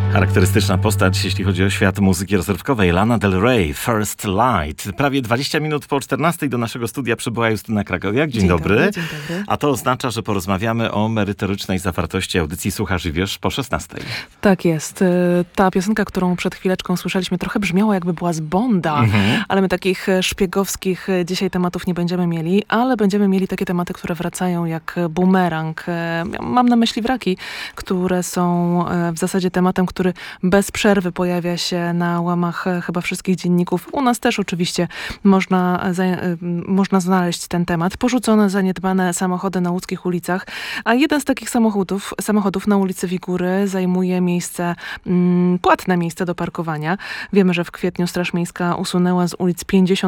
Charakterystyczna postać, jeśli chodzi o świat muzyki rozrywkowej. Lana Del Rey, First Light. Prawie 20 minut po 14 do naszego studia przybyła Justyna Krakowiak. Dzień dobry. Dzień dobry. A to oznacza, że porozmawiamy o merytorycznej zawartości audycji Słuchasz i Wiesz po 16. Tak jest. Ta piosenka, którą przed chwileczką słyszeliśmy, trochę brzmiała jakby była z Bonda, ale my takich szpiegowskich dzisiaj tematów nie będziemy mieli, ale będziemy mieli takie tematy, które wracają jak bumerang. Mam na myśli wraki, które są w zasadzie tematem, który bez przerwy pojawia się na łamach chyba wszystkich dzienników. U nas też oczywiście można znaleźć ten temat. Porzucone, zaniedbane samochody na łódzkich ulicach, a jeden z takich samochodów na ulicy Wigury zajmuje miejsce, płatne miejsce do parkowania. Wiemy, że w kwietniu Straż Miejska usunęła z ulic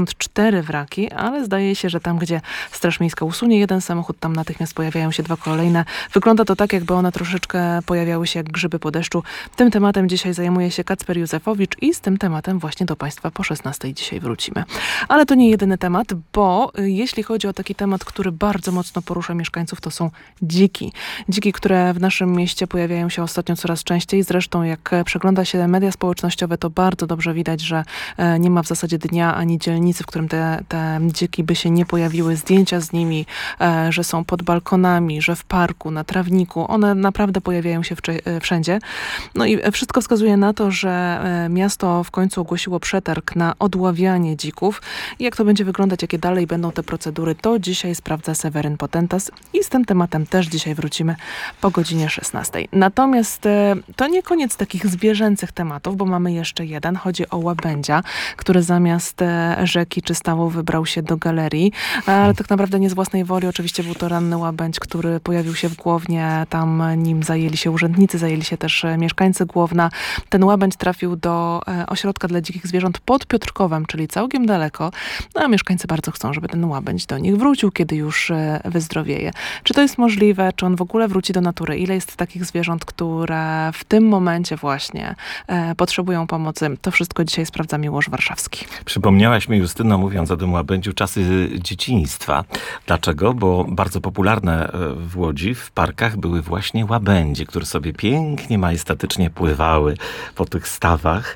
54 wraki, ale zdaje się, że tam, gdzie Straż Miejska usunie jeden samochód, tam natychmiast pojawiają się dwa kolejne. Wygląda to tak, jakby one troszeczkę pojawiały się jak grzyby po deszczu. Tym tematem dzisiaj zajmuje się Kacper Józefowicz i z tym tematem właśnie do Państwa po 16 dzisiaj wrócimy. Ale to nie jedyny temat, bo jeśli chodzi o taki temat, który bardzo mocno porusza mieszkańców, to są dziki. Dziki, które w naszym mieście pojawiają się ostatnio coraz częściej. Zresztą jak przegląda się media społecznościowe, to bardzo dobrze widać, że nie ma w zasadzie dnia ani dzielnicy, w którym te dziki by się nie pojawiły. Zdjęcia z nimi, że są pod balkonami, że w parku, na trawniku. One naprawdę pojawiają się wszędzie. No i wszystko wskazuje na to, że miasto w końcu ogłosiło przetarg na odławianie dzików. I jak to będzie wyglądać, jakie dalej będą te procedury, to dzisiaj sprawdza Seweryn Potentas i z tym tematem też dzisiaj wrócimy po godzinie 16. Natomiast to nie koniec takich zwierzęcych tematów, bo mamy jeszcze jeden. Chodzi o łabędzia, który zamiast rzeki czy stawu wybrał się do galerii, ale tak naprawdę nie z własnej woli. Oczywiście był to ranny łabędź, który pojawił się w Głownie. Tam nim zajęli się urzędnicy, zajęli się też mieszkańcy Głowna. Ten łabędź trafił do ośrodka dla dzikich zwierząt pod Piotrkowem, czyli całkiem daleko. No, a mieszkańcy bardzo chcą, żeby ten łabędź do nich wrócił, kiedy już wyzdrowieje. Czy to jest możliwe? Czy on w ogóle wróci do natury? Ile jest takich zwierząt, które w tym momencie właśnie potrzebują pomocy? To wszystko dzisiaj sprawdza Miłosz Warszawski. Przypomniałaś mi, Justyno, mówiąc o tym łabędziu, czasy dzieciństwa. Dlaczego? Bo bardzo popularne w Łodzi, w parkach były właśnie łabędzie, które sobie pięknie, majestatycznie pływały po tych stawach.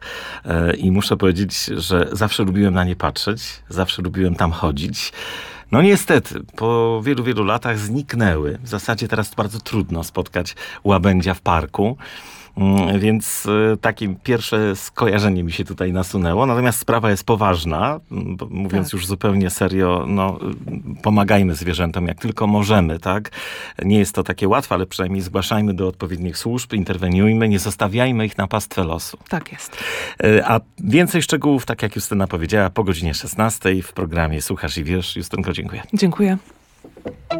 I muszę powiedzieć, że zawsze lubiłem na nie patrzeć, zawsze lubiłem tam chodzić. No niestety, po wielu, wielu latach zniknęły. W zasadzie teraz bardzo trudno spotkać łabędzia w parku. Więc takie pierwsze skojarzenie mi się tutaj nasunęło. Natomiast sprawa jest poważna. Mówiąc już zupełnie serio, no, pomagajmy zwierzętom jak tylko możemy, tak? Nie jest to takie łatwe, ale przynajmniej zgłaszajmy do odpowiednich służb, interweniujmy, nie zostawiajmy ich na pastwę losu. Tak jest. A więcej szczegółów, tak jak Justyna powiedziała, po godzinie 16 w programie Słuchasz i Wiesz. Justynko, dziękuję. Dziękuję.